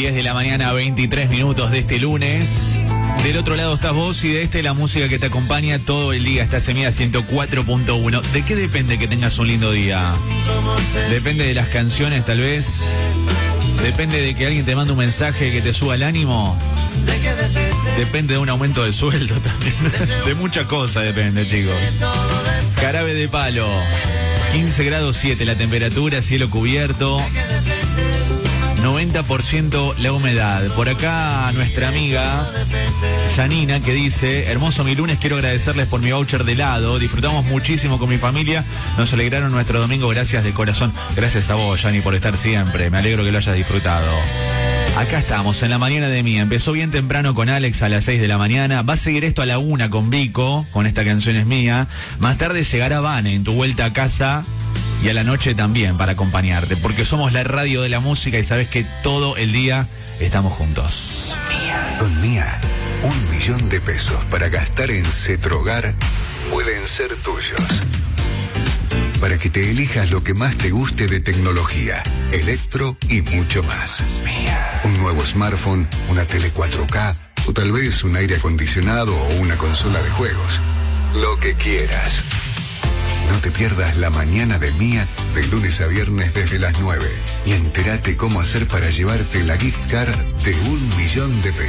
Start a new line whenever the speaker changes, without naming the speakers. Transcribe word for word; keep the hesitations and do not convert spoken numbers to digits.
diez de la mañana, veintitrés minutos de este lunes. Del otro lado estás vos y de este la música que te acompaña todo el día. Está Semilla ciento cuatro punto uno. ¿De qué depende que tengas un lindo día? Depende de las canciones, tal vez. Depende de que alguien te mande un mensaje que te suba el ánimo. Depende de un aumento de sueldo también. De muchas cosas depende, chicos. Jarabe de Palo. quince grados siete la temperatura, cielo cubierto. noventa por ciento la humedad. Por acá nuestra amiga Janina que dice: hermoso mi lunes, quiero agradecerles por mi voucher de helado. Disfrutamos muchísimo con mi familia. Nos alegraron nuestro domingo, gracias de corazón. Gracias a vos, Jani, por estar siempre. Me alegro que lo hayas disfrutado. Acá estamos, en la mañana de Mía. Empezó bien temprano con Alex a las seis de la mañana. Va a seguir esto a la una con Vico, con esta canción es mía. Más tarde llegará Vane en tu vuelta a casa. Y a la noche también para acompañarte, porque somos la radio de la música y sabes que todo el día estamos juntos.
Mía. Con Mía, un millón de pesos para gastar en Cetrogar pueden ser tuyos. Para que te elijas lo que más te guste de tecnología, electro y mucho más. Mía. Un nuevo smartphone, una tele cuatro K o tal vez un aire acondicionado o una consola de juegos. Lo que quieras. No te pierdas la mañana de Mía de lunes a viernes desde las nueve y entérate cómo hacer para llevarte la gift card de un millón de pesos.